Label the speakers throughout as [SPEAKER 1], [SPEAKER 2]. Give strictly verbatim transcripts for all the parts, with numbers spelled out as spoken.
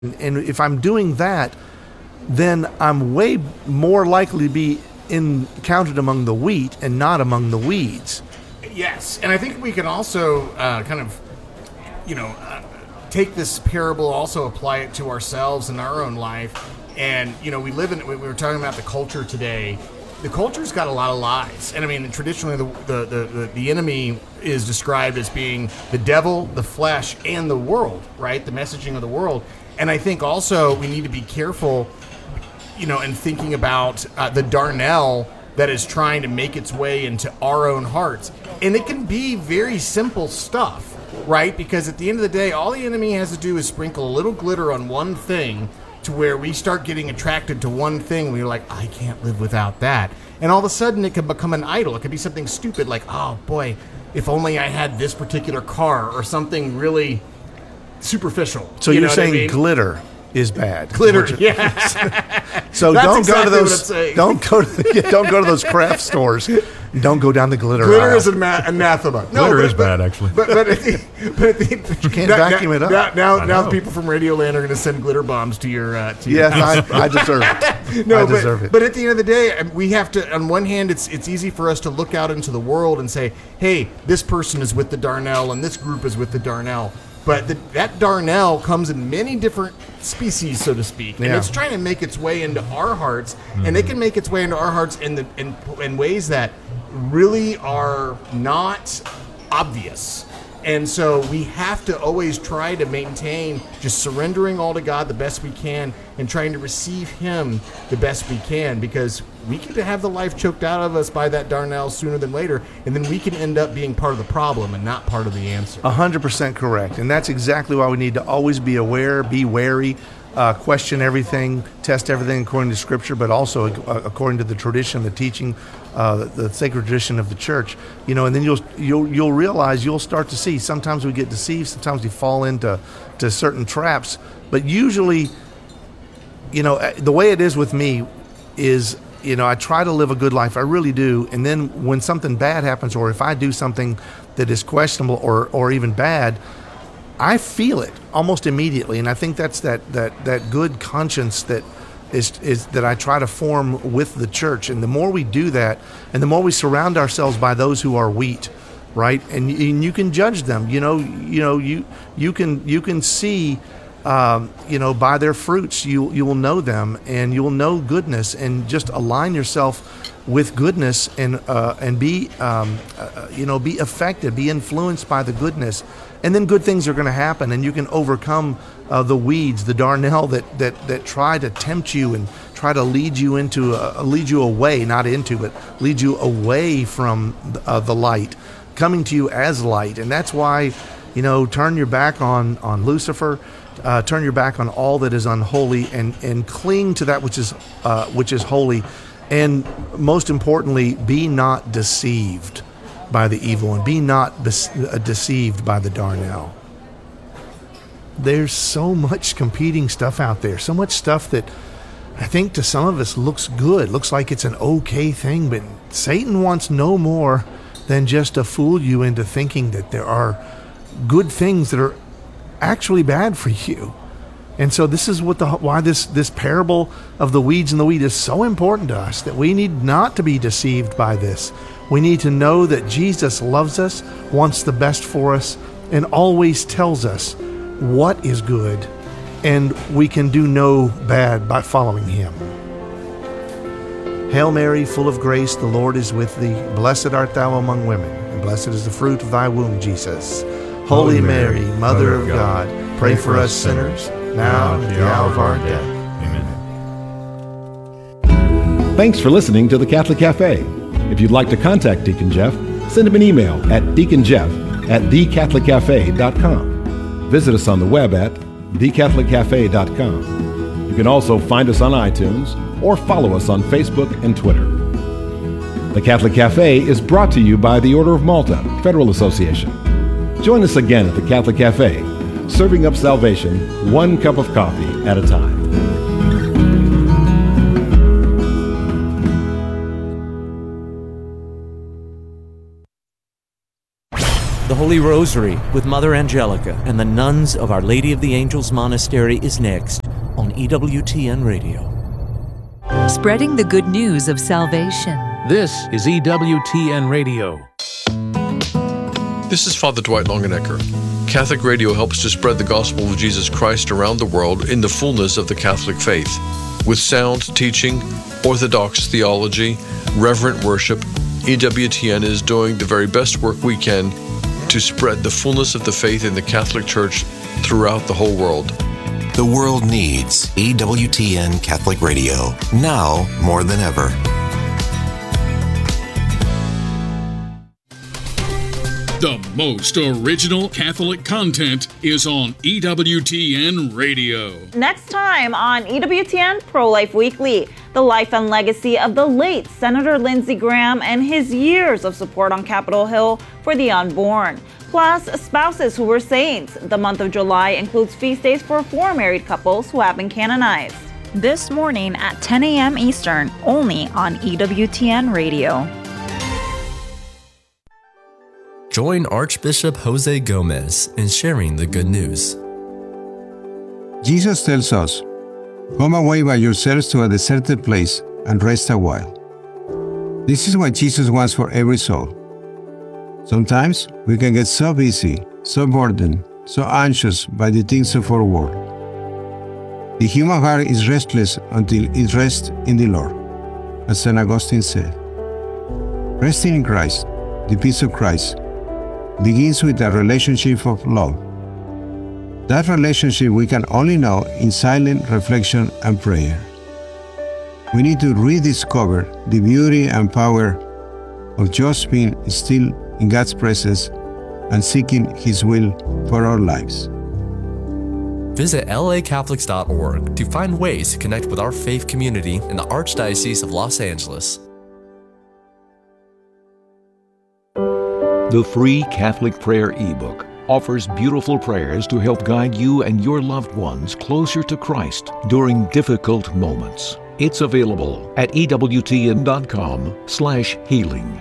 [SPEAKER 1] And if I'm doing that, then I'm way more likely to be in counted among the wheat and not among the weeds.
[SPEAKER 2] Yes, and I think we can also uh, kind of, you know, uh, take this parable, also apply it to ourselves in our own life. And, you know, we live in, we were talking about the culture today. The culture's got a lot of lies. And I mean, traditionally, the, the, the, the enemy is described as being the devil, the flesh, and the world, right? The messaging of the world. And I think also we need to be careful, you know, in thinking about uh, the darnel that is trying to make its way into our own hearts. And it can be very simple stuff, right? Because at the end of the day, all the enemy has to do is sprinkle a little glitter on one thing to where we start getting attracted to one thing. We're like, I can't live without that. And all of a sudden it can become an idol. It could be something stupid like, oh boy, if only I had this particular car, or something really superficial.
[SPEAKER 1] So
[SPEAKER 2] you
[SPEAKER 1] you're
[SPEAKER 2] know
[SPEAKER 1] saying
[SPEAKER 2] what I mean?
[SPEAKER 1] glitter is bad.
[SPEAKER 2] Glitter, yeah.
[SPEAKER 1] So
[SPEAKER 2] That's
[SPEAKER 1] don't
[SPEAKER 2] exactly
[SPEAKER 1] go to
[SPEAKER 2] what I'm
[SPEAKER 1] those.
[SPEAKER 2] saying.
[SPEAKER 1] Don't go to. Yeah, don't go to those craft stores. Don't go down the glitter.
[SPEAKER 2] Glitter
[SPEAKER 1] aisle.
[SPEAKER 2] is an anathema. No,
[SPEAKER 3] Glitter
[SPEAKER 2] but,
[SPEAKER 3] is
[SPEAKER 2] but,
[SPEAKER 3] bad, actually.
[SPEAKER 2] But but, at the, but at the,
[SPEAKER 1] You can't
[SPEAKER 2] now,
[SPEAKER 1] vacuum
[SPEAKER 2] now,
[SPEAKER 1] it up.
[SPEAKER 2] Now now,
[SPEAKER 3] I
[SPEAKER 2] now
[SPEAKER 3] know.
[SPEAKER 2] people from Radioland are going to send glitter bombs to your uh, to your
[SPEAKER 1] Yes,
[SPEAKER 2] house.
[SPEAKER 1] I, I deserve it.
[SPEAKER 2] No,
[SPEAKER 1] I
[SPEAKER 2] but,
[SPEAKER 1] deserve it.
[SPEAKER 2] but at the end of the day, we have to. On one hand, it's it's easy for us to look out into the world and say, "Hey, this person is with the darnel, and this group is with the darnel." But the, that darnel comes in many different species, so to speak, and
[SPEAKER 1] Yeah.
[SPEAKER 2] it's trying to make its way into our hearts, mm-hmm. and it can make its way into our hearts in the in, in ways that really are not obvious. And so we have to always try to maintain just surrendering all to God the best we can and trying to receive Him the best we can, because we can have the life choked out of us by that darnel sooner than later, and then we can end up being part of the problem and not part of the answer.
[SPEAKER 1] A hundred percent correct, and that's exactly why we need to always be aware, be wary, uh, question everything, test everything according to Scripture, but also uh, according to the tradition, the teaching, uh, the, the sacred tradition of the church. You know, and then you'll you'll you'll realize, you'll start to see. Sometimes we get deceived. Sometimes we fall into to certain traps. But usually, you know, the way it is with me is, you know, I try to live a good life. I really do. And then when something bad happens, or if I do something that is questionable or, or even bad, I feel it almost immediately. And I think that's that, that, that good conscience that is, is that I try to form with the church. And the more we do that, and the more we surround ourselves by those who are wheat, right? And, and you can judge them. You know, you know, you you can you can see Um, you know, by their fruits, you you will know them, and you will know goodness, and just align yourself with goodness, and uh, and be um, uh, you know be affected, be influenced by the goodness, and then good things are going to happen, and you can overcome uh, the weeds, the darnel that that that try to tempt you and try to lead you into uh, lead you away, not into, but lead you away from uh, the light, coming to you as light, and that's why, you know, turn your back on on Lucifer. Uh, turn your back on all that is unholy, and, and cling to that which is uh, which is holy, and most importantly, be not deceived by the evil one. Be not bes- uh, deceived by the darnel. There's so much competing stuff out there, so much stuff that I think to some of us looks good, looks like it's an okay thing, but Satan wants no more than just to fool you into thinking that there are good things that are actually bad for you. And so this is what the why this this parable of the weeds and the wheat is so important to us, that we need not to be deceived by this. We need to know that Jesus loves us, wants the best for us, and always tells us what is good, and we can do no bad by following Him. Hail Mary, full of grace, the Lord is with thee. Blessed art thou among women, and blessed is the fruit of thy womb, Jesus. Holy Mary, Mother of God, pray for us sinners, now and at the hour of our death. Amen.
[SPEAKER 4] Thanks for listening to the Catholic Cafe. If you'd like to contact Deacon Jeff, send him an email at deaconjeff at the catholic cafe dot com. Visit us on the web at the catholic cafe dot com. You can also find us on iTunes or follow us on Facebook and Twitter. The Catholic Cafe is brought to you by the Order of Malta, Federal Association. Join us again at the Catholic Cafe, serving up salvation one cup of coffee at a time.
[SPEAKER 3] The Holy Rosary with Mother Angelica and the nuns of Our Lady of the Angels Monastery is next on E W T N Radio.
[SPEAKER 5] Spreading the good news of salvation.
[SPEAKER 6] This is E W T N Radio.
[SPEAKER 7] This is Father Dwight Longenecker. Catholic Radio helps to spread the gospel of Jesus Christ around the world in the fullness of the Catholic faith. With sound teaching, orthodox theology, reverent worship, E W T N is doing the very best work we can to spread the fullness of the faith in the Catholic Church throughout the whole world.
[SPEAKER 8] The world needs E W T N Catholic Radio, now more than ever.
[SPEAKER 9] The most original Catholic content is on E W T N Radio.
[SPEAKER 10] Next time on E W T N Pro-Life Weekly, the life and legacy of the late Senator Lindsey Graham and his years of support on Capitol Hill for the unborn. Plus, spouses who were saints. The month of July includes feast days for four married couples who have been canonized. This morning at ten a.m. Eastern, only on E W T N Radio.
[SPEAKER 11] Join Archbishop Jose Gomez in sharing the good news.
[SPEAKER 12] Jesus tells us, "Come away by yourselves to a deserted place and rest a while." This is what Jesus wants for every soul. Sometimes we can get so busy, so burdened, so anxious by the things of our world. The human heart is restless until it rests in the Lord, as Saint Augustine said. Resting in Christ, the peace of Christ, begins with a relationship of love. That relationship we can only know in silent reflection and prayer. We need to rediscover the beauty and power of just being still in God's presence and seeking His will for our lives.
[SPEAKER 11] Visit L A Catholics dot org to find ways to connect with our faith community in the Archdiocese of Los Angeles.
[SPEAKER 4] The free Catholic Prayer ebook offers beautiful prayers to help guide you and your loved ones closer to Christ during difficult moments. It's available at E W T N dot com slash healing.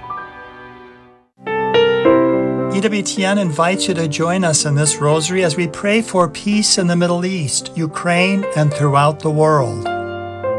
[SPEAKER 13] E W T N invites you to join us in this rosary as we pray for peace in the Middle East, Ukraine, and throughout the world.